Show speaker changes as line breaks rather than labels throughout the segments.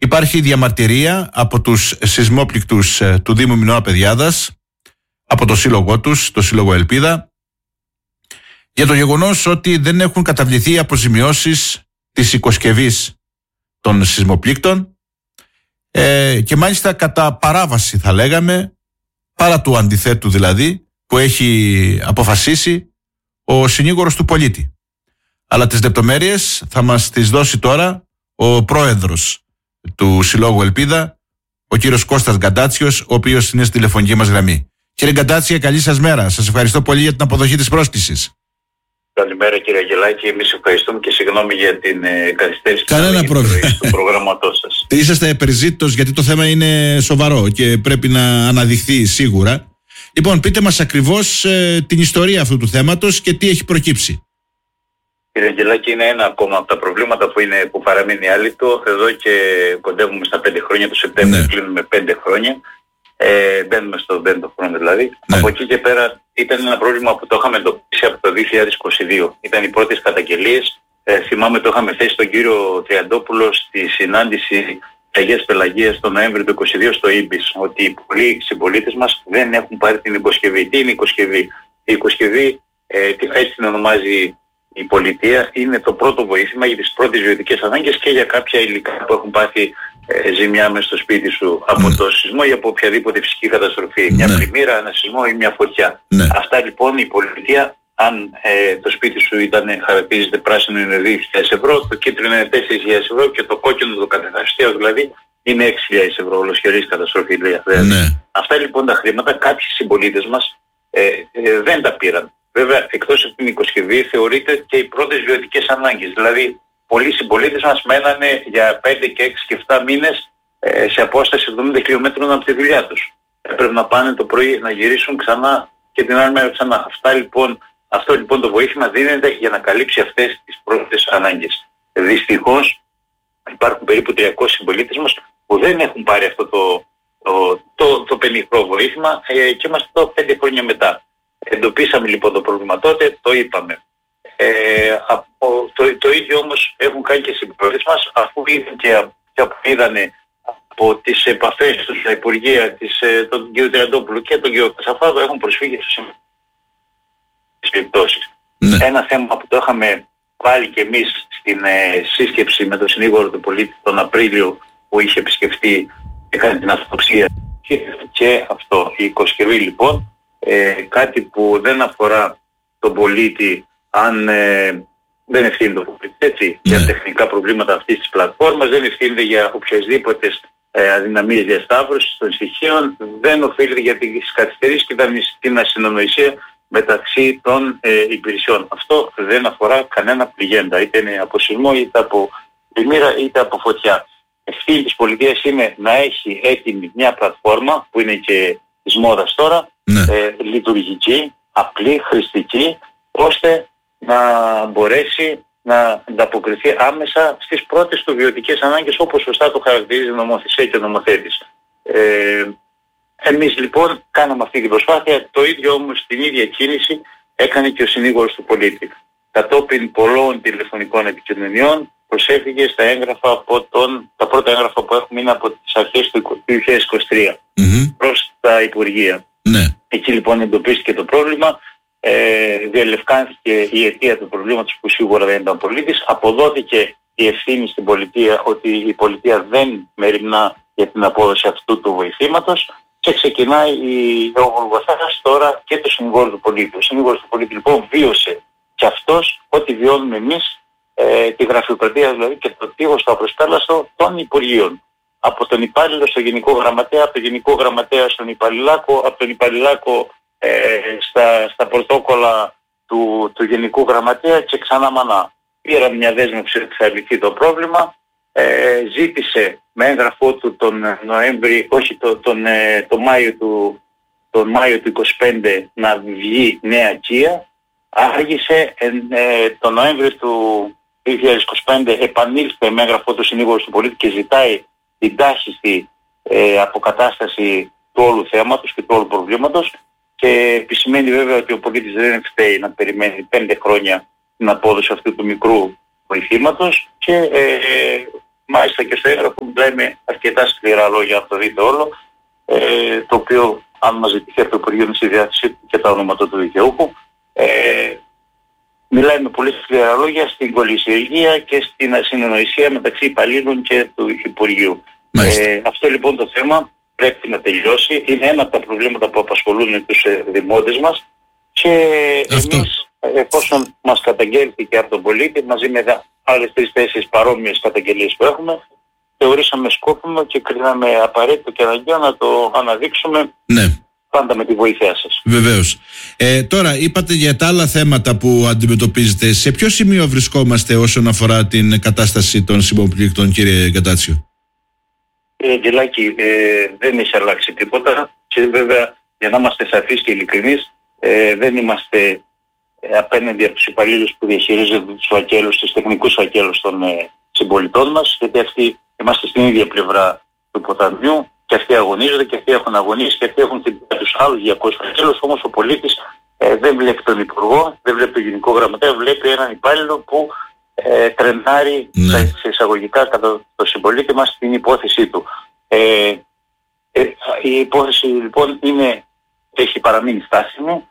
Υπάρχει διαμαρτυρία από τους σεισμόπληκτους του Δήμου Μινώα Παιδιάδας, από το σύλλογό τους, το Σύλλογο Ελπίδα, για το γεγονός ότι δεν έχουν καταβληθεί αποζημιώσεις της οικοσκευής των σεισμοπλήκτων και μάλιστα κατά παράβαση, θα λέγαμε, παρά του αντιθέτου δηλαδή, που έχει αποφασίσει ο συνήγορος του πολίτη. Αλλά τις λεπτομέρειες θα μας τις δώσει τώρα ο πρόεδρος του Συλλόγου Ελπίδα, ο κύριος Κώστας Γκαντάτσιος, ο οποίος είναι στη τηλεφωνική μας γραμμή. Κύριε Γκαντάτσια, καλή σας μέρα. Σας ευχαριστώ πολύ για την αποδοχή της πρόσκλησης.
Καλημέρα κύριε Αγγελάκη, εμείς ευχαριστούμε και συγγνώμη για την καθυστέρηση του προγραμματός σας.
Είσαστε επερζήτητος γιατί το θέμα είναι σοβαρό και πρέπει να αναδειχθεί σίγουρα. Λοιπόν, πείτε μας ακριβώς την ιστορία αυτού του θέματος και τι έχει προκύψει.
Κύριε Αγγελάκη, είναι ένα ακόμα από τα προβλήματα που παραμένει άλυτο εδώ και κοντεύουμε στα 5 χρόνια, το Σεπτέμβριο κλείνουμε 5 χρόνια. Μπαίνουμε στον 5ο χρόνο δηλαδή.
Ναι.
Από εκεί και πέρα ήταν ένα πρόβλημα που το είχαμε εντοπίσει από το 2022. Ήταν οι πρώτες καταγγελίες. Θυμάμαι το είχαμε θέσει τον κύριο Τριαντόπουλο στη συνάντηση Αγίας Πελαγίας τον Νοέμβριο του 2022 στο Ήμπις, ότι πολλοί συμπολίτες μας δεν έχουν πάρει την οικοσκευή. Τι είναι η οικοσκευή? Η οικοσκευή, έτσι την ονομάζει η πολιτεία, είναι το πρώτο βοήθημα για τις πρώτες βιωτικές ανάγκες και για κάποια υλικά που έχουν πάθει ζημιά μες στο σπίτι σου από το σεισμό ή από οποιαδήποτε φυσική καταστροφή. Μια πλημμύρα, ένα σεισμό ή μια φωτιά. Αυτά λοιπόν η πολιτεία, αν το σπίτι σου χαρακτηρίζεται πράσινο, είναι 2.000 ευρώ, το κίτρινο είναι 4.000 ευρώ και το κόκκινο, το κατεχαστείο δηλαδή, είναι 6.000 ευρώ, ολοσχερής καταστροφή δηλαδή. Αυτά λοιπόν τα χρήματα κάποιοι συμπολίτες μας δεν τα πήραν. Βέβαια, εκτός από την οικοσκευή θεωρείται και οι πρώτες βιωτικές ανάγκες. Δηλαδή, πολλοί συμπολίτες μας μένανε για 5 και 6 και 7 μήνες σε απόσταση 70 χιλιόμετρων από τη δουλειά τους. Έπρεπε να πάνε το πρωί να γυρίσουν ξανά και την άλλη μέρα ξανά. Αυτό λοιπόν το βοήθημα δίνεται για να καλύψει αυτές τις πρώτες ανάγκες. Δυστυχώς υπάρχουν περίπου 300 συμπολίτες μας που δεν έχουν πάρει αυτό το πενιχρό βοήθημα και είμαστε εδώ 5 χρόνια μετά. Εντοπίσαμε λοιπόν το πρόβλημα τότε, το είπαμε. Το ίδιο όμως έχουν κάνει και οι συμπολίτες μας, αφού είδανε από τις επαφές τους στα Υπουργεία τον κ. Τριαντόπουλο και τον κ. Κασαφάδο, έχουν προσφύγει στις περιπτώσεις. Ένα θέμα που το είχαμε βάλει και εμείς στην σύσκεψη με τον συνήγορο του πολίτη τον Απρίλιο, που είχε επισκεφτεί και κάνει την αυτοψία, και αυτό, η οικοσκευή λοιπόν, κάτι που δεν αφορά τον πολίτη αν δεν ευθύνεται το πολίτη, έτσι, για τεχνικά προβλήματα αυτής της πλατφόρμας, δεν ευθύνεται για οποιασδήποτε αδυναμίες διασταύρωσης των στοιχείων, δεν οφείλεται για τις καθυστερήσεις και την ασυνονοησία μεταξύ των υπηρεσιών. Αυτό δεν αφορά κανένα πληγέντα, είτε είναι από σεισμό, είτε από πλημμύρα, είτε από φωτιά. Ευθύνη της πολιτείας είναι να έχει έτοιμη μια πλατφόρμα που είναι και της μόδας τώρα, λειτουργική, απλή, χρηστική, ώστε να μπορέσει να ανταποκριθεί άμεσα στις πρώτες του βιωτικές ανάγκες, όπως σωστά το χαρακτηρίζει η νομοθεσία και ο νομοθέτης. Εμείς λοιπόν κάναμε αυτή την προσπάθεια, το ίδιο όμως την ίδια κίνηση έκανε και ο συνήγορος του πολίτη. Κατόπιν πολλών τηλεφωνικών επικοινωνιών προσέφηκε στα έγγραφα τα πρώτα έγγραφα που έχουμε είναι από τις αρχές του 2023 προς τα Υπουργεία. Εκεί λοιπόν εντοπίστηκε το πρόβλημα, διαλευκάνθηκε η αιτία του προβλήματος που σίγουρα δεν ήταν πολίτης, αποδόθηκε η ευθύνη στην πολιτεία ότι η πολιτεία δεν μεριμνά για την απόδοση αυτού του βοηθήματος και ξεκινάει ο Γολγοθάς τώρα και το συνηγόρο του πολίτη. Ο συνηγόρος του πολίτη λοιπόν βίωσε και αυτός ό,τι βιώνουμε εμείς, τη γραφειοκρατία δηλαδή και το τείχος το απροσπέλαστο των Υπουργείων. Από τον υπάλληλο στο Γενικό Γραμματέα, από τον Γενικό Γραμματέα στον Υπαλληλάκο, από τον Υπαλληλάκο στα πρωτόκολλα του Γενικού Γραμματέα και ξανά μανά. Πήρα μια δέσμευση ότι θα λυθεί το πρόβλημα, ζήτησε με έγγραφό του τον Νοέμβρη, όχι τον Μάιο του 25 να βγει νέα ΚΙΑ, άργησε τον Νοέμβριο του 2025 επανήλθε με έγγραφό του συνήγορος του πολίτη και ζητάει την τάχιστη αποκατάσταση του όλου θέματος και του όλου προβλήματος και επισημαίνει βέβαια ότι ο πολίτης δεν φταίει να περιμένει 5 χρόνια την απόδοση αυτού του μικρού βοηθήματος και μάλιστα και στο έγγραφο μιλάει με αρκετά σκληρά λόγια, αν το δείτε όλο, το οποίο αν μας ζητηθεί από το Υπουργείο είναι στη διάθεση και τα ονόματα του δικαιούχου. Μιλάει με πολύ σκληρά λόγια στην κολυσιεργία και στην ασυνεννοησία μεταξύ υπαλλήλων και του Υπουργείου. Αυτό λοιπόν το θέμα πρέπει να τελειώσει. Είναι ένα από τα προβλήματα που απασχολούν τους δημότες μας και εμείς, εφόσον μας καταγγέλθηκε από τον πολίτη, μαζί με άλλες 3-4 παρόμοιες καταγγελίες που έχουμε, θεωρήσαμε σκόπιμο και κρίναμε απαραίτητο και αναγκαίο να το αναδείξουμε. Ναι. Πάντα με τη βοήθειά σας.
Βεβαίως. Τώρα είπατε για τα άλλα θέματα που αντιμετωπίζετε. Σε ποιο σημείο βρισκόμαστε όσον αφορά την κατάσταση των συμποπλήκτων, κύριε Γκατάτσιο?
Αγγελάκη, δεν έχει αλλάξει τίποτα και βέβαια, για να είμαστε σαφείς και ειλικρινείς, δεν είμαστε απέναντι από τους υπαλλήλους που διαχειρίζονται τους φακέλους, τους τεχνικούς φακέλους των συμπολιτών μας, γιατί αυτοί είμαστε στην ίδια πλευρά του ποταμιού και αυτοί αγωνίζονται και αυτοί έχουν αγωνίσει και αυτοί έχουν τους άλλους 200 φακέλους. Όμως ο πολίτης δεν βλέπει τον Υπουργό, δεν βλέπει τον Γενικό Γραμματέα, βλέπει έναν υπάλληλο που τρενάρει σε εισαγωγικά κατά το συμπολίτη μας την υπόθεσή του. Η υπόθεση λοιπόν έχει παραμείνει στάσιμη.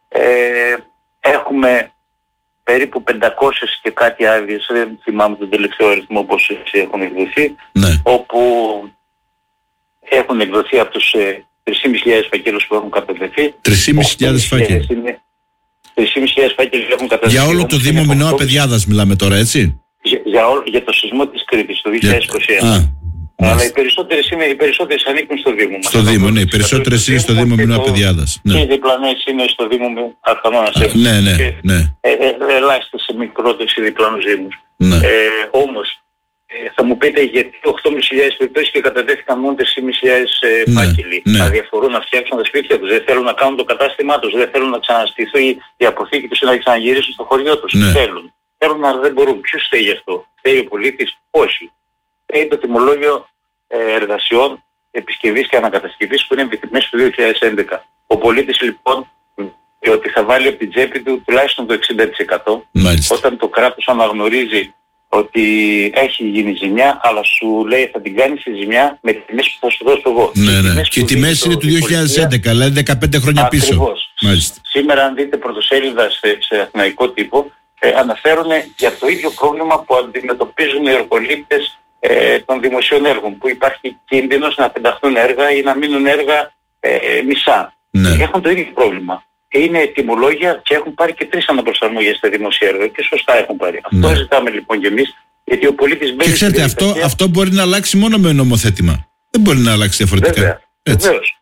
Έχουμε περίπου 500 και κάτι άδειες, δεν θυμάμαι τον τελευταίο αριθμό όπως έχουν εκδοθεί, όπου έχουν εκδοθεί από τους 3.500 φακέλους που έχουν καταδεθεί.
3.500 φάκελοι.
3.500 φάκελοι έχουν καταδεθεί.
Για όλο το Δήμο Μινώα Παιδιάδας μιλάμε τώρα, έτσι?
Για το σεισμό της Κρήτης το 2021. Αλλά οι περισσότερες ανήκουν στο Δήμο μας.
Στο Δήμο, ναι, οι περισσότερες είναι στο Δήμο Μινώα Παιδιάδας.
Και οι διπλανές είναι στο Δήμο με Αρχανώνας.
Ναι.
Ελάχιστες σε μικρότερες ή διπλανούς Δήμους. Όμως, θα μου πείτε γιατί 8.500 περιπτώσεις και καταδέχθηκαν μόνο 3.500 φάκελοι. Να διαφορούν να φτιάξουν τα σπίτια τους, δεν θέλουν να κάνουν το κατάστημά τους, δεν θέλουν να ξαναστηθεί η αποθήκη τους ή να ξαναγυρίσουν στο χωριό τους. Θέλουν να δεν μπορούν. Ποιος φταίει γι' αυτό? Φταίει ο πολίτης? Όχι. Φταίει το τιμολόγιο εργασιών επισκευής και ανακατασκευής που είναι επιτιμές του 2011. Ο πολίτης λοιπόν ότι θα βάλει από την τσέπη του τουλάχιστον το 60%. Όταν το κράτος αναγνωρίζει ότι έχει γίνει ζημιά, αλλά σου λέει θα την κάνεις τη ζημιά με τιμές που θα σου δώσω εγώ.
Και οι τιμές είναι του 2011, δηλαδή 15 χρόνια πίσω.
Ακριβώς. Σήμερα αν δείτε πρωτοσέλιδα σε αθηναϊκό τύπο, αναφέρουν για το ίδιο πρόβλημα που αντιμετωπίζουν οι εργολήπτες των δημοσίων έργων, που υπάρχει κίνδυνος να πενταχθούν έργα ή να μείνουν έργα μισά. Έχουν το ίδιο πρόβλημα. Είναι τιμολόγια και έχουν πάρει και 3 αναπροσαρμογές στα δημοσία έργα και σωστά έχουν πάρει. Αυτό ζητάμε λοιπόν και εμείς, γιατί ο πολίτης μπαίνει.
Και ξέρετε, αυτό μπορεί να αλλάξει μόνο με νομοθέτημα. Δεν μπορεί να αλλάξει διαφορετικά.
Βεβαίως.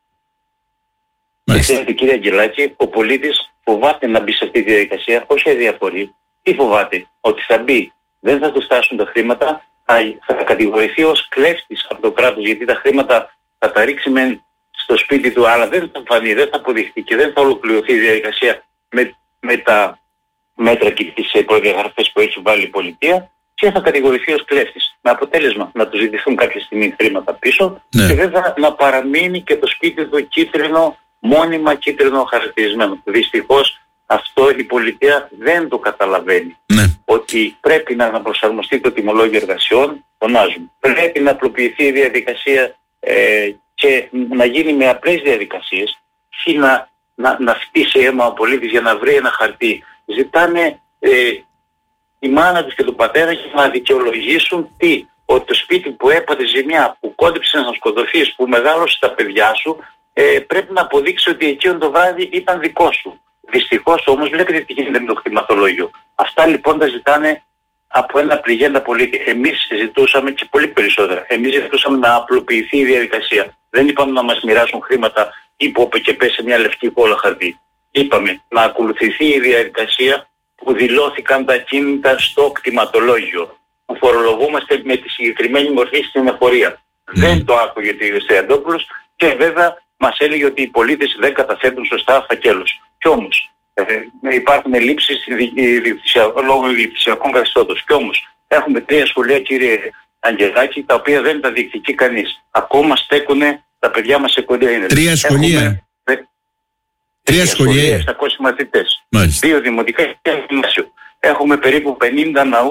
Ξέρετε κύριε Αγγελάκη, ο πολίτης φοβάται να μπει σε αυτή τη διαδικασία, όχι αδιαφορεί. Τι φοβάται? Ότι θα μπει, δεν θα του φτάσουν τα χρήματα, θα κατηγορηθεί ως κλέφτης από το κράτος, γιατί τα χρήματα θα τα ρίξει στο σπίτι του, αλλά δεν θα φανεί, δεν θα αποδειχθεί και δεν θα ολοκληρωθεί η διαδικασία με τα μέτρα και τις προδιαγραφές που έχει βάλει η πολιτεία και θα κατηγορηθεί ως κλέφτης. Με αποτέλεσμα να του ζητηθούν κάποια στιγμή χρήματα πίσω και βέβαια να παραμείνει και το σπίτι του κίτρινο, μόνιμα κίτρινο χαρακτηρισμένο. Δυστυχώς αυτό η πολιτεία δεν το καταλαβαίνει. Ότι πρέπει να αναπροσαρμοστεί το τιμολόγιο εργασιών, φωνάζουν. Πρέπει να απλοποιηθεί η διαδικασία και να γίνει με απλές διαδικασίες ή να φτύσει αίμα ο πολίτης για να βρει ένα χαρτί. Ζητάνε η μάνα τους και τον πατέρα για να δικαιολογήσουν ότι το σπίτι που έπαθε ζημιά, που κόντεψε να σκοτωθείς, που μεγάλωσε τα παιδιά σου, πρέπει να αποδείξει ότι εκείνο το βράδυ ήταν δικό σου. Δυστυχώς όμως βλέπετε τι γίνεται με το κτηματολόγιο. Αυτά λοιπόν τα ζητάνε από ένα πληγέντα πολίτη. Εμείς ζητούσαμε και πολύ περισσότερα. Εμείς ζητούσαμε να απλοποιηθεί η διαδικασία. Δεν είπαμε να μας μοιράσουν χρήματα ή που είπε και πέσει μια λευκή κόλλα χαρτί. Είπαμε να ακολουθηθεί η διαδικασία που δηλώθηκαν τα κίνητα στο κτηματολόγιο. Που φορολογούμαστε με τη συγκεκριμένη μορφή στην εφορία. Δεν το άκουγε ο κ. Τριαντόπουλος και βέβαια μας έλεγε ότι οι πολίτες δεν καταθέτουν σωστά φακέλους. Κι όμως υπάρχουν ελλείψεις λόγω διοικητικών καθεστώτος. Κι όμως έχουμε 3 σχολεία, κύριε Αγγελάκη, τα οποία δεν τα διεκδικεί κανείς. Ακόμα στέκουν τα παιδιά μας σε κοντέινερ.
3 σχολεία. 3 σχολεία.
700 μαθητές. 2 δημοτικά και ένα γυμνάσιο. Έχουμε περίπου 50 ναούς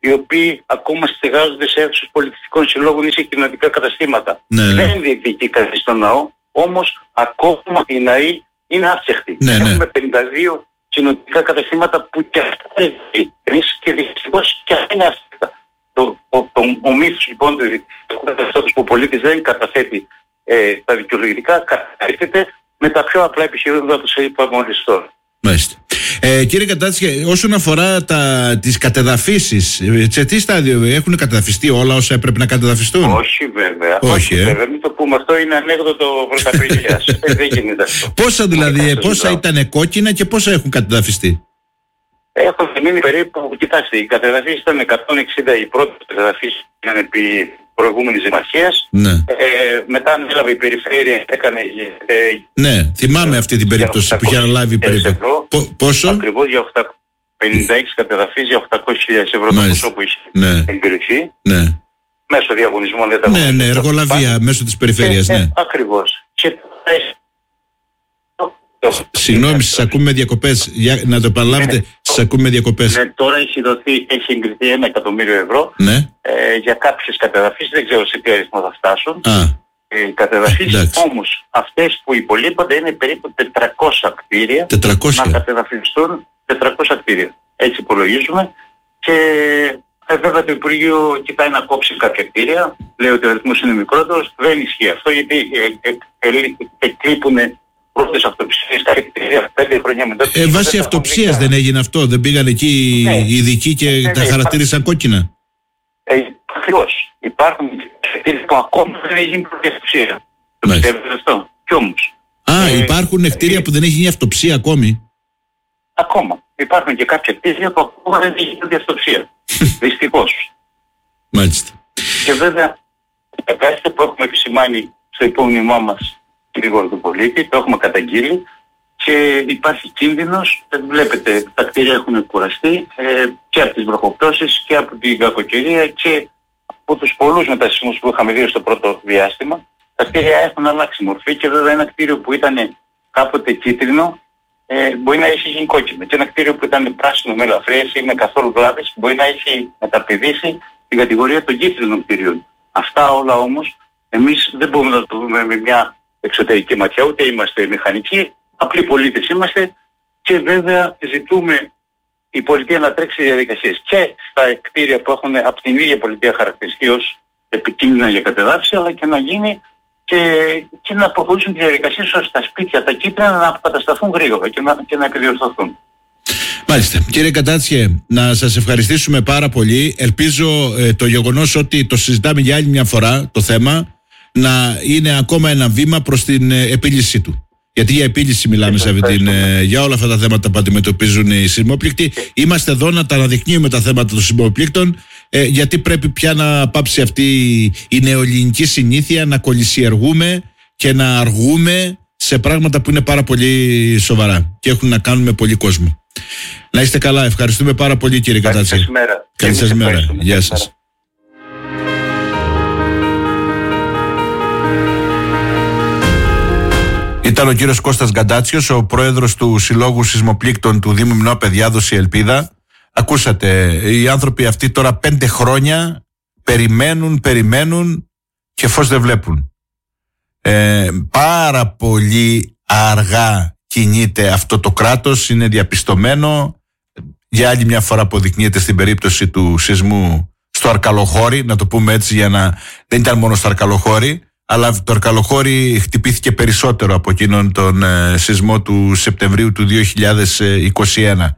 οι οποίοι ακόμα στεγάζονται σε αίθουσες πολιτιστικών συλλόγων ή σε κοινωνικά καταστήματα. Δεν διεκδικεί κανείς στον ναό, όμως ακόμα οι ναοί είναι άσχεκτοι. Έχουμε 52 κοινωνικά καταστήματα που και αυτά και δυστυχώς και αυτά είναι άσχεκτα. Ο μύθος λοιπόν του που ο πολίτης δεν καταθέτει τα δικαιολογητικά καταθέτεται με τα πιο απλά επιχειρήματα που σας είπα μόλις τώρα.
Μάλιστα. Κύριε Κατάτση, όσον αφορά τις κατεδαφίσεις, σε τι στάδιο έχουν κατεδαφιστεί όλα όσα έπρεπε να κατεδαφιστούν?
Όχι βέβαια. Όχι, βέβαια. Μην το πούμε αυτό, είναι ανέκδοτο πρωταπηλίας. Δεν γίνεται αυτό.
Πόσα δηλαδή, πόσα ήταν κόκκινα και πόσα έχουν κατεδαφιστεί?
Έχουν μείνει περίπου, κοιτάξτε, οι κατεδαφίσεις ήταν 160, οι πρώτες κατεδαφίσεις ήταν επί προηγούμενης δημαρχίας. Μετά ανέλαβε η περιφέρεια, έκανε...
ναι, θυμάμαι αυτή την περίπτωση που είχε αναλάβει η περιφέρεια. Πόσο?
Ακριβώς για 56 κατεδαφίσεις για 800.000 ευρώ το ποσό που είχε εγκριθεί. Μέσω διαγωνισμών δεν τα
ναι, ναι, εργολαβία μέσω της περιφέρειας, ναι.
Ακριβώς.
Συγγνώμη, σας ακούμε με διακοπές. Να το επαναλάβετε, σας ακούμε με διακοπές.
Τώρα έχει εγκριθεί 1 εκατομμύριο ευρώ για κάποιες κατεδαφίσεις, δεν ξέρω σε τι αριθμό θα φτάσουν. Οι κατεδαφίσεις όμως, αυτές που υπολείπονται είναι περίπου 400 κτίρια. 400. Να κατεδαφιστούν 400 κτίρια. Έτσι υπολογίζουμε. Και βέβαια το Υπουργείο κοιτάει να κόψει κάποια κτίρια. Λέει ότι ο αριθμός είναι μικρότερος. Δεν ισχύει αυτό, γιατί εκλείπουν πρώτες αυτοψίες τα κτίρια 5 χρόνια μετά.
Βάσει αυτοψίας δεν έγινε αυτό? Δεν πήγαν εκεί οι ειδικοί και τα χαρακτήρισαν κόκκινα?
Ακριβώς. Υπάρχουν κτίρια που ακόμα δεν έχει γίνει πρώτη αυτοψία. Το πιστεύετε αυτό? Κι όμως.
Υπάρχουν κτίρια που δεν έχει γίνει αυτοψία ακόμη?
Ακόμα. Υπάρχουν και κάποια κτίρια που ακόμα δεν έχει γίνει πρώτη αυτοψία. Δυστυχώς.
Μάλιστα.
Και βέβαια, κάτι που έχουμε επισημάνει στο υπόμνημά μας γρήγορα του πολίτη, το έχουμε καταγγείλει και υπάρχει κίνδυνος. Βλέπετε, τα κτίρια έχουν κουραστεί και από τις βροχοπτώσεις και από την κακοκαιρία και από τους πολλούς μετασυσμούς που είχαμε δει στο πρώτο διάστημα. Τα κτίρια έχουν αλλάξει μορφή και βέβαια ένα κτίριο που ήταν κάποτε κίτρινο μπορεί να έχει γίνει κόκκινο. Και ένα κτίριο που ήταν πράσινο με ελαφρές ή με καθόλου βλάβες μπορεί να έχει μεταπηδήσει την κατηγορία των κίτρινων κτιριών. Αυτά όλα όμως εμείς δεν μπορούμε να το δούμε με μια εξωτερική ματιά, ούτε είμαστε μηχανικοί, απλοί πολίτες είμαστε και βέβαια ζητούμε η πολιτεία να τρέξει διαδικασίες και στα κτίρια που έχουν από την ίδια πολιτεία χαρακτηριστεί ως επικίνδυνα για κατεδάφιση, αλλά και να γίνει και να προχωρήσουν τις διαδικασίες ώστε τα σπίτια, τα κίτρινα να αποκατασταθούν γρήγορα και να επιδιορθωθούν.
Μάλιστα. Κύριε Κατάτσιε, να σας ευχαριστήσουμε πάρα πολύ. Ελπίζω το γεγονός ότι το συζητάμε για άλλη μια φορά το θέμα να είναι ακόμα ένα βήμα προς την επίλυσή του. Γιατί για επίλυση μιλάμε για όλα αυτά τα θέματα που αντιμετωπίζουν οι σεισμόπληκτοι. Είμαστε εδώ να τα αναδεικνύουμε τα θέματα των σεισμόπληκτων, γιατί πρέπει πια να πάψει αυτή η νεοελληνική συνήθεια να κολυσιεργούμε και να αργούμε σε πράγματα που είναι πάρα πολύ σοβαρά και έχουν να κάνουν με πολύ κόσμο. Να είστε καλά. Ευχαριστούμε πάρα πολύ, κύριε Κατάτση. Καλή σας μέρα. Γεια σας. Ήταν ο κύριος Κώστας Γκαντάτσιος, ο πρόεδρος του Συλλόγου Σεισμοπλήκτων του Δήμου Μινώα Παιδιάδοση Ελπίδα. Ακούσατε, οι άνθρωποι αυτοί τώρα 5 χρόνια περιμένουν και φως δεν βλέπουν. Πάρα πολύ αργά κινείται αυτό το κράτος, είναι διαπιστωμένο. Για άλλη μια φορά αποδεικνύεται στην περίπτωση του σεισμού στο Αρκαλοχώρι, να το πούμε έτσι, για να δεν ήταν μόνο στο Αρκαλοχώρι, αλλά το Αρκαλοχώρι χτυπήθηκε περισσότερο από εκείνον τον σεισμό του Σεπτεμβρίου του 2021.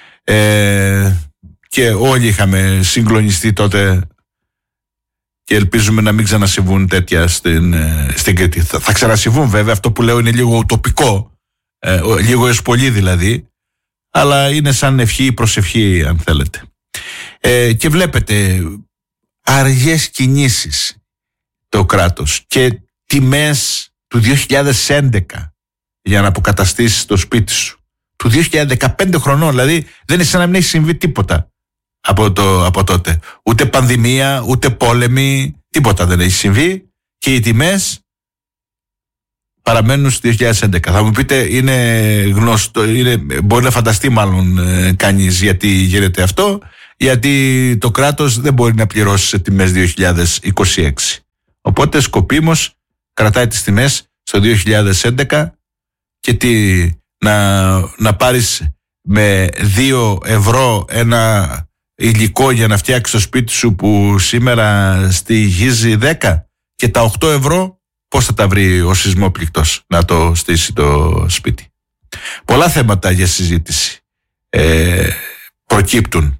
Και όλοι είχαμε συγκλονιστεί τότε και ελπίζουμε να μην ξανασυμβούν τέτοια στην Κρήτη. Θα ξανασυμβούν βέβαια, αυτό που λέω είναι λίγο ουτοπικό, λίγο έως πολύ δηλαδή, αλλά είναι σαν ευχή ή προσευχή αν θέλετε. Και βλέπετε αργές κινήσεις το κράτος και τιμές του 2011 για να αποκαταστήσεις το σπίτι σου. Του 2015 χρονών, δηλαδή δεν είναι σαν να μην έχει συμβεί τίποτα από τότε. Ούτε πανδημία, ούτε πόλεμοι, τίποτα δεν έχει συμβεί και οι τιμές παραμένουν στο 2011. Θα μου πείτε, είναι γνωστό, μπορεί να φανταστεί μάλλον κανείς γιατί γίνεται αυτό. γιατί το κράτος δεν μπορεί να πληρώσει σε τιμές 2026. Οπότε σκοπίμως κρατάει τις τιμές στο 2011 και να πάρεις με 2 ευρώ ένα υλικό για να φτιάξεις το σπίτι σου που σήμερα στοιχίζει 10, και τα 8 ευρώ πώς θα τα βρει ο σεισμόπληκτος να το στήσει το σπίτι. Πολλά θέματα για συζήτηση προκύπτουν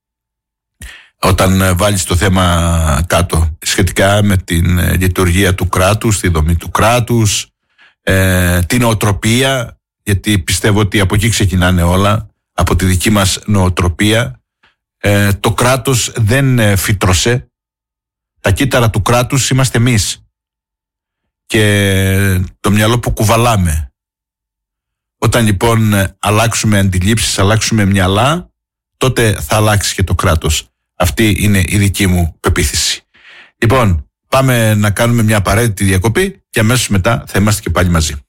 όταν βάλεις το θέμα κάτω σχετικά με την λειτουργία του κράτους, τη δομή του κράτους, την νοοτροπία, γιατί πιστεύω ότι από εκεί ξεκινάνε όλα, από τη δική μας νοοτροπία. Το κράτος δεν φύτρωσε, τα κύτταρα του κράτους είμαστε εμείς και το μυαλό που κουβαλάμε. Όταν λοιπόν αλλάξουμε αντιλήψεις, αλλάξουμε μυαλά, τότε θα αλλάξει και το κράτος. Αυτή είναι η δική μου πεποίθηση. Λοιπόν, πάμε να κάνουμε μια απαραίτητη διακοπή και αμέσως μετά θα είμαστε και πάλι μαζί.